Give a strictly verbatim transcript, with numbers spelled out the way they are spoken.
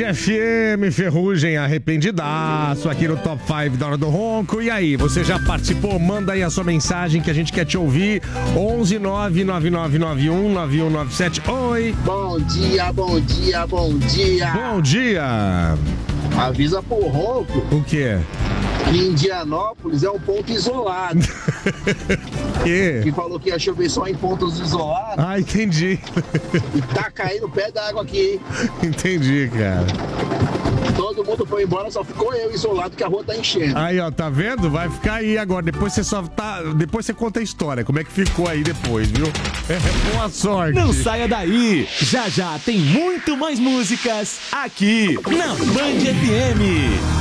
F M, Ferrugem arrependidaço aqui no Top cinco da Hora do Ronco. E aí, você já participou? Manda aí a sua mensagem que a gente quer te ouvir. onze nove nove nove nove um nove um nove sete. Oi. Bom dia, bom dia, bom dia. Bom dia. Avisa pro Ronco. O quê? Que Indianópolis é um ponto isolado. Que? Que falou que ia chover só em pontos isolados. Ah, entendi. E tá caindo pé d'água aqui, hein? Entendi, cara. Todo mundo foi embora, só ficou eu isolado que a rua tá enchendo. Aí, ó, tá vendo? Vai ficar aí agora. Depois você só tá. Depois você conta a história. Como é que ficou aí depois, viu? É, boa sorte. Não saia daí. Já já tem muito mais músicas aqui na Band F M.